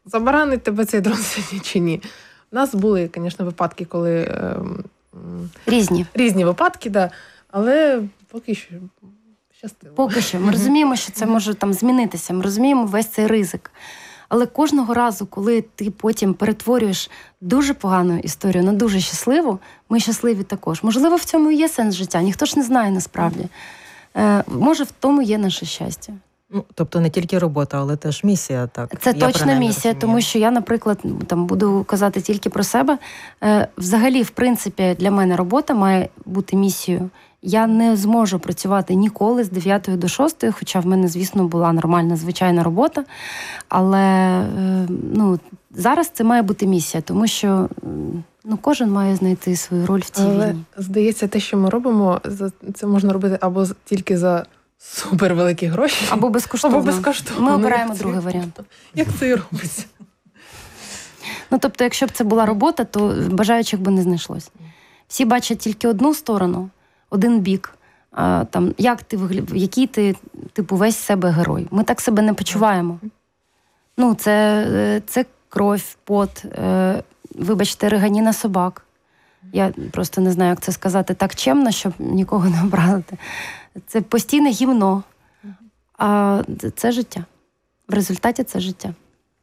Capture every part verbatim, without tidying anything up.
забаранить тебе цей дрон сьогодні чи ні. У нас були, звісно, випадки, коли... Е, Різні. Різні випадки, да, але поки що щастило. Поки що. Ми розуміємо, що це може там змінитися, ми розуміємо весь цей ризик. Але кожного разу, коли ти потім перетворюєш дуже погану історію на дуже щасливу, ми щасливі також. Можливо, в цьому і є сенс життя, ніхто ж не знає насправді. Е, може, в тому є наше щастя. Ну, тобто не тільки робота, але теж місія, так? Це я точно місія, розумію. Тому що я, наприклад, там буду казати тільки про себе. Е, взагалі, в принципі, для мене робота має бути місією. Я не зможу працювати ніколи з дев'ятої до шостої, хоча в мене, звісно, була нормальна, звичайна робота. Але е, ну, зараз це має бути місія, тому що ну, кожен має знайти свою роль в цій Але, війні. Здається, те, що ми робимо, це можна робити або тільки за супервеликі гроші, або безкоштовно. Або безкоштовно. Ми обираємо другий варіант. Як це і робиться? Ну, тобто, якщо б це була робота, то бажаючих би не знайшлось. Всі бачать тільки одну сторону, один бік. А, там, як ти вигляд... який ти, типу, весь себе герой. Ми так себе не почуваємо. Ну, це, це кров, пот, е, вибачте, риганіна собак. Я просто не знаю, як це сказати так чемно, щоб нікого не образити. Це постійне гімно. А це життя. W rezultacie це życie.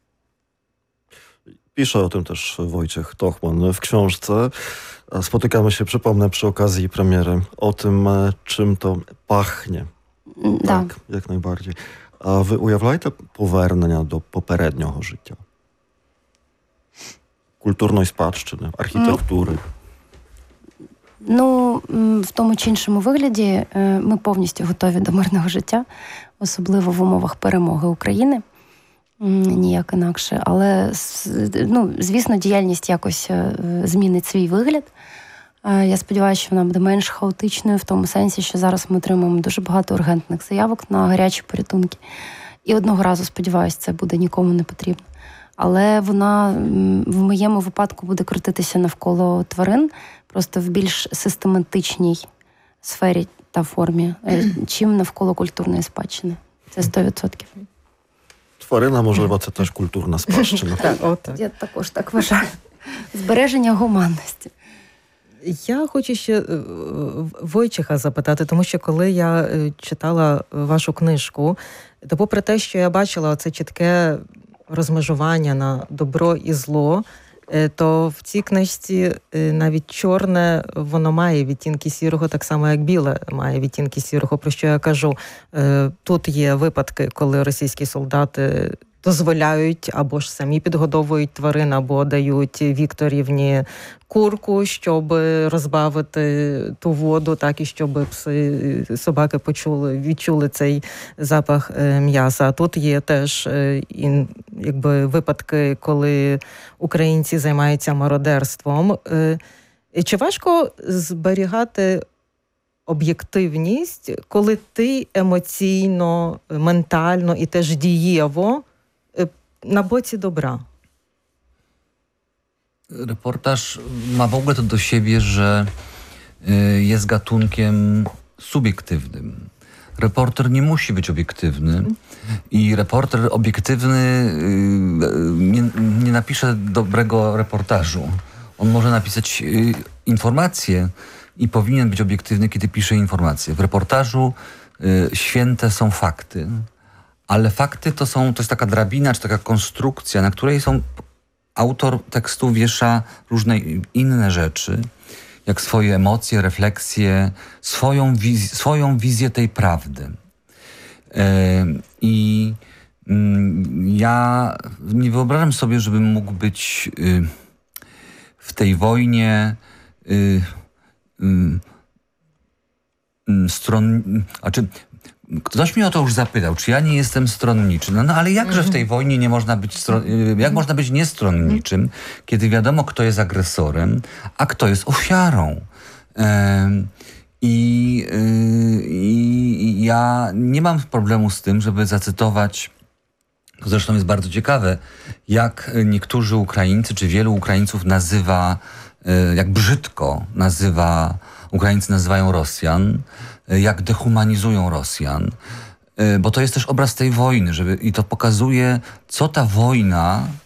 Pisze o tym też Wojciech Tochman w książce. Spotykamy się, przypomnę, przy okazji premiery o tym, czym to pachnie. Да. Так, як найбарdziej. А ви уявляєте повернення до попереднього життя? Культурної спадщини, архітектури? Ну, в тому чи іншому вигляді ми повністю готові до мирного життя, особливо в умовах перемоги України. Ніяк інакше. Але, ну, звісно, діяльність якось змінить свій вигляд. Я сподіваюся, що вона буде менш хаотичною в тому сенсі, що зараз ми отримуємо дуже багато ургентних заявок на гарячі порятунки. І одного разу, сподіваюся, це буде нікому не потрібно. Але вона в моєму випадку буде крутитися навколо тварин, просто в більш систематичній сфері та формі, чим навколо культурної спадщини. Це сто відсотків. Тварина, можливо, це теж культурна спадщина. Так, от. Я також так вважаю. Збереження гуманності. Я хочу ще Войчеха запитати, тому що коли я читала вашу книжку, то попри те, що я бачила оце чітке розмежування на добро і зло, то в цій книжці навіть чорне, воно має відтінки сірого, так само, як біле має відтінки сірого. Про що я кажу? Тут є випадки, коли російські солдати дозволяють або ж самі підгодовують тварин, або дають Вікторівні курку, щоб розбавити ту воду, так і щоб пси, собаки почули, відчули цей запах м'яса. А тут є теж якби випадки, коли українці займаються мародерством. Чи важко зберігати об'єктивність, коли ти емоційно, ментально і теж дієво na bocie dobra? Reportaż ma w ogóle to do siebie, że jest gatunkiem subiektywnym. Reporter nie musi być obiektywny i reporter obiektywny nie, nie napisze dobrego reportażu. On może napisać informacje i powinien być obiektywny, kiedy pisze informacje. W reportażu święte są fakty. Ale fakty to są, to jest taka drabina, czy taka konstrukcja, na której są, autor tekstu wiesza różne inne rzeczy, jak swoje emocje, refleksje, swoją, wiz swoją wizję tej prawdy. Yy, I yy, ja nie wyobrażam sobie, żebym mógł być yy, w tej wojnie yy, yy, yy, stron... Znaczy, ktoś mnie o to już zapytał, czy ja nie jestem stronniczy. No, no ale jakże w tej wojnie nie można być stron... jak można być niestronniczym, kiedy wiadomo, kto jest agresorem, a kto jest ofiarą. Ehm, i, yy, I ja nie mam problemu z tym, żeby zacytować, to zresztą jest bardzo ciekawe, jak niektórzy Ukraińcy, czy wielu Ukraińców nazywa, yy, jak brzydko nazywa, Ukraińcy nazywają Rosjan, jak dehumanizują Rosjan, bo to jest też obraz tej wojny, żeby, i to pokazuje, co ta wojna